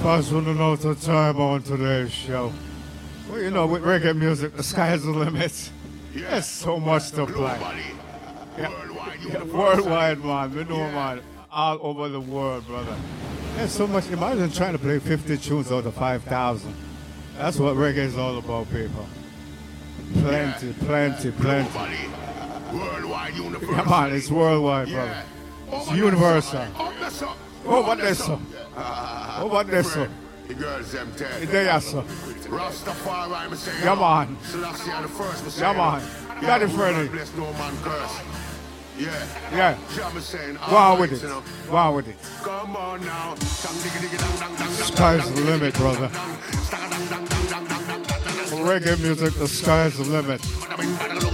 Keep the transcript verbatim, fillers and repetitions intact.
Boss want to know the time on today's show. Well, you know, with reggae music, the sky's the limit. There's so much to play. Yeah. Yeah, worldwide, man. We know, man. All over the world, brother. There's so much. Imagine trying to play fifty tunes out of five thousand. That's what reggae is all about, people. Plenty, plenty, plenty. Come on, it's worldwide, brother. It's universal. Oh, what this, sir? Oh, what this, sir? The girls them ten. There you sir. Rastafari, I'm saying. Come on. Selassie are the first. Come on. Got it, Freddie. Bless no man curse. Yeah. Yeah. Jam is saying. Go on with it. Go on with it. Come on now. Sky's the limit, brother. For reggae music, the sky's the limit.